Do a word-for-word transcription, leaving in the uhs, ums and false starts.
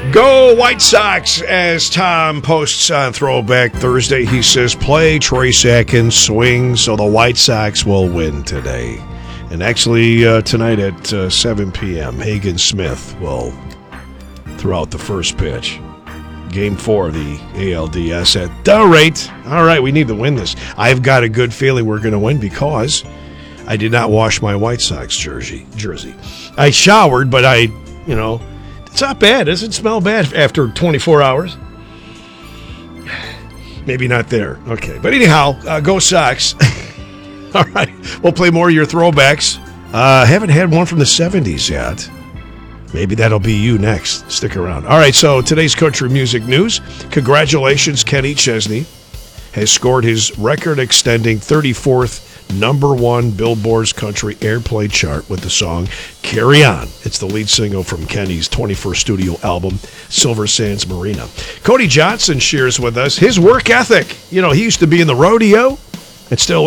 Go White Sox, as Tom posts on Throwback Thursday. He says, play Trace Atkins, swing, so the White Sox will win today. And actually, uh, tonight at uh, seven p.m., Hagen Smith will throw out the first pitch. Game four of the A L D S at the rate. All right, we need to win this. I've got a good feeling we're going to win because I did not wash my White Sox jersey. Jersey. I showered, but I, you know... It's not bad. It doesn't smell bad after twenty-four hours. Maybe not there. Okay. But anyhow, uh, go Sox. All right. We'll play more of your throwbacks. Uh, haven't had one from the seventies yet. Maybe that'll be you next. Stick around. All right. So today's country music news. Congratulations, Kenny Chesney has scored his record-extending thirty-fourth number one Billboard's country airplay chart with the song Carry On. It's the lead single from Kenny's twenty-first studio album, Silver Sands Marina. Cody Johnson shares with us his work ethic. You know, he used to be in the rodeo and still